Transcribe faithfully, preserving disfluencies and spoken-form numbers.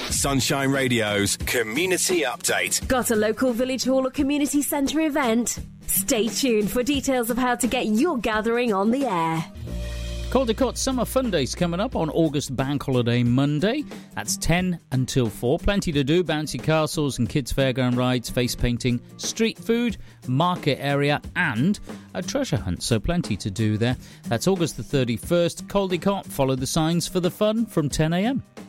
Sunshine Radio's Community Update. Got a local village hall or community centre event? Stay tuned for details of how to get your gathering on the air. Caldecott Summer Fun Days coming up on August Bank Holiday Monday. That's ten until four. Plenty to do. Bouncy castles and kids' fairground rides, face painting, street food, market area and a treasure hunt. So plenty to do there. That's August the thirty-first. Caldecott. Follow the signs for the fun from ten a m.